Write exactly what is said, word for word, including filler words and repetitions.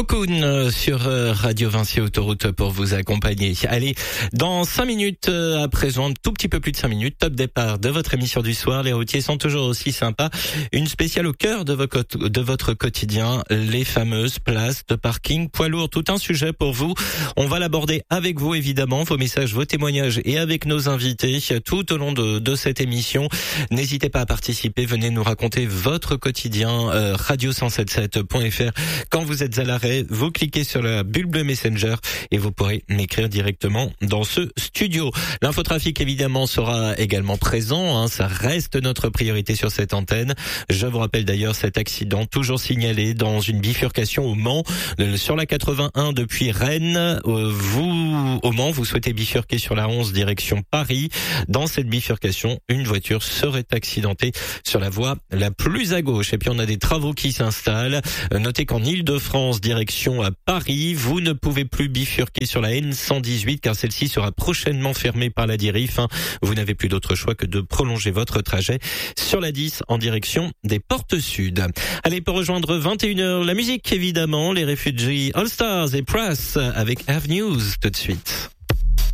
Cocoon sur Radio Vinci Autoroute pour vous accompagner. Allez, dans cinq minutes à présent, un tout petit peu plus de cinq minutes, top départ de votre émission du soir. Les routiers sont toujours aussi sympas. Une spéciale au cœur de, votre, de votre quotidien, les fameuses places de parking poids lourds. Tout un sujet pour vous. On va l'aborder avec vous évidemment, vos messages, vos témoignages et avec nos invités tout au long de, de cette émission. N'hésitez pas à participer, venez nous raconter votre quotidien. Euh, radio cent soixante-dix-sept point f r. Quand vous êtes à l'arrêt, vous cliquez sur la bulle bleue Messenger et vous pourrez m'écrire directement dans ce studio. L'infotrafic évidemment sera également présent, hein, ça reste notre priorité sur cette antenne. Je vous rappelle d'ailleurs cet accident toujours signalé dans une bifurcation au Mans, sur la quatre-vingt-un depuis Rennes. Vous, au Mans, vous souhaitez bifurquer sur la onze direction Paris. Dans cette bifurcation, une voiture serait accidentée sur la voie la plus à gauche. Et puis on a des travaux qui s'installent. Notez qu'en Île-de-France, direction à Paris, vous ne pouvez plus bifurquer sur la N cent dix-huit car celle-ci sera prochainement fermée par la DIRIF. Vous n'avez plus d'autre choix que de prolonger votre trajet sur la dix en direction des portes sud. Allez, pour rejoindre vingt et une heures, la musique évidemment, les Refugees All Stars et Prass avec Avenues tout de suite.